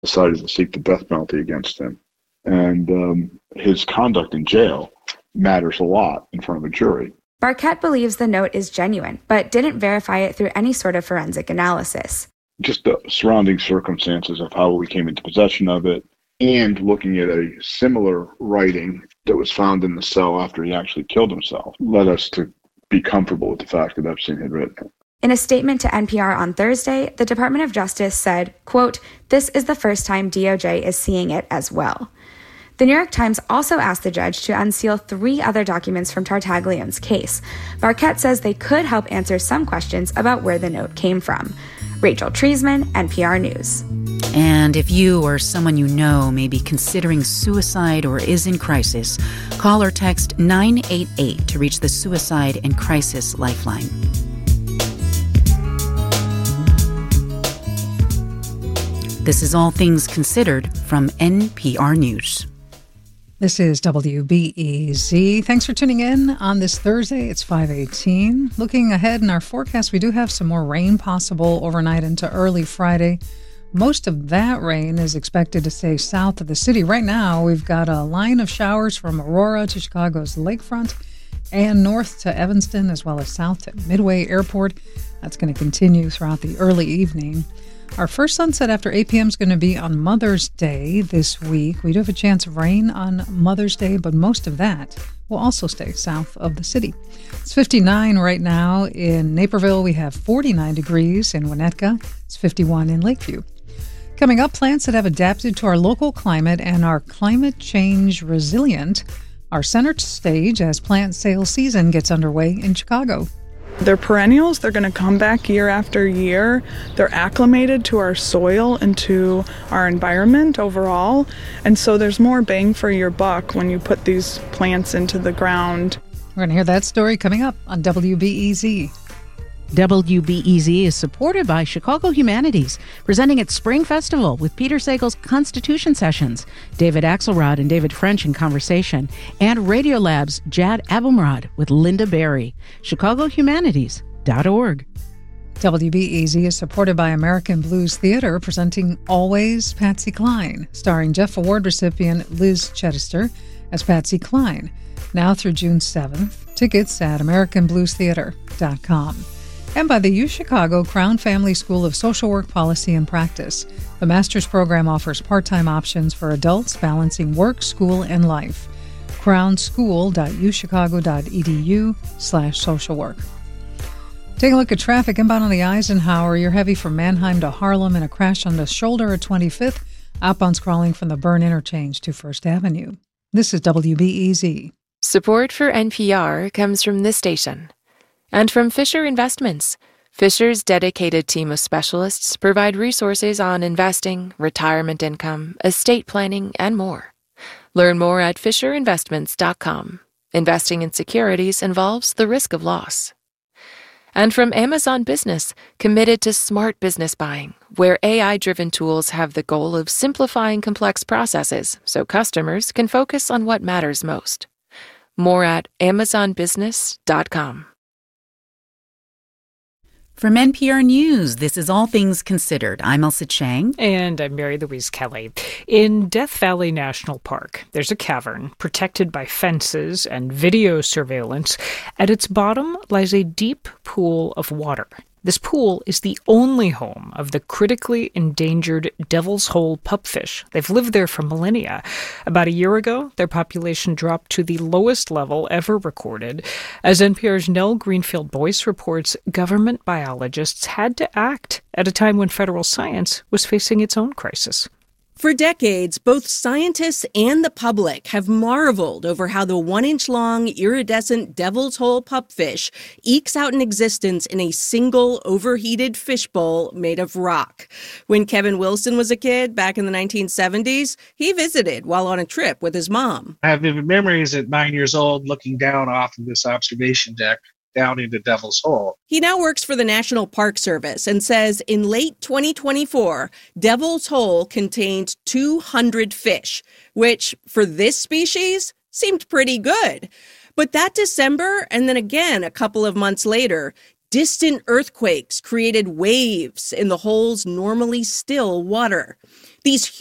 decided to seek the death penalty against him. And his conduct in jail matters a lot in front of a jury. Barquette believes the note is genuine, but didn't verify it through any sort of forensic analysis. Just the surrounding circumstances of how we came into possession of it, and looking at a similar writing that was found in the cell after he actually killed himself, led us to be comfortable with the fact that Epstein had written it. In a statement to NPR on Thursday, the Department of Justice said, quote, "This is the first time DOJ is seeing it as well." The New York Times also asked the judge to unseal 3 other documents from Tartagliane's case. Barquette says they could help answer some questions about where the note came from. Rachel Treisman, NPR News. And if you or someone you know may be considering suicide or is in crisis, call or text 988 to reach the Suicide and Crisis Lifeline. This is All Things Considered from NPR News. This is WBEZ. Thanks for tuning in on this Thursday. It's 5:18. Looking ahead in our forecast, we do have some more rain possible overnight into early Friday. Most of that rain is expected to stay south of the city. Right now, we've got a line of showers from Aurora to Chicago's lakefront and north to Evanston, as well as south to Midway Airport. That's going to continue throughout the early evening. Our first sunset after 8 p.m. is going to be on Mother's Day this week. We do have a chance of rain on Mother's Day, but most of that will also stay south of the city. It's 59 right now in Naperville. We have 49 degrees in Winnetka. It's 51 in Lakeview. Coming up, plants that have adapted to our local climate and are climate change resilient are center stage as plant sales season gets underway in Chicago. They're perennials. They're going to come back year after year. They're acclimated to our soil and to our environment overall. And so there's more bang for your buck when you put these plants into the ground. We're going to hear that story coming up on WBEZ. WBEZ is supported by Chicago Humanities, presenting its Spring Festival with Peter Sagal's Constitution Sessions, David Axelrod and David French in conversation, and Radiolab's Jad Abumrad with Linda Berry. ChicagoHumanities.org. WBEZ is supported by American Blues Theater, presenting Always Patsy Cline, starring Jeff Award recipient Liz Chedester as Patsy Cline, now through June 7th. Tickets at AmericanBluesTheater.com. And by the UChicago Crown Family School of Social Work Policy and Practice. The master's program offers part-time options for adults balancing work, school, and life. crownschool.uchicago.edu/socialwork. Take a look at traffic inbound on the Eisenhower. You're heavy from Manheim to Harlem in a crash on the shoulder at 25th. Outbound scrolling from the Byrne Interchange to First Avenue. This is WBEZ. Support for NPR comes from this station. And from Fisher Investments. Fisher's dedicated team of specialists provide resources on investing, retirement income, estate planning, and more. Learn more at FisherInvestments.com. Investing in securities involves the risk of loss. And from Amazon Business, committed to smart business buying, where AI-driven tools have the goal of simplifying complex processes so customers can focus on what matters most. More at AmazonBusiness.com. From NPR News, this is All Things Considered. I'm Elsa Chang. And I'm Mary Louise Kelly. In Death Valley National Park, there's a cavern protected by fences and video surveillance. At its bottom lies a deep pool of water. This pool is the only home of the critically endangered Devil's Hole pupfish. They've lived there for millennia. About a year ago, their population dropped to the lowest level ever recorded. As NPR's Nell Greenfield-Boyce reports, government biologists had to act at a time when federal science was facing its own crisis. For decades, both scientists and the public have marveled over how the 1-inch-long iridescent Devil's Hole pupfish ekes out an existence in a single overheated fishbowl made of rock. When Kevin Wilson was a kid back in the 1970s, he visited while on a trip with his mom. I have vivid memories at 9 years old looking down off of this observation deck down into Devil's Hole. He now works for the National Park Service and says in late 2024, Devil's Hole contained 200 fish, which for this species seemed pretty good. But that December, and then again a couple of months later, distant earthquakes created waves in the hole's normally still water. These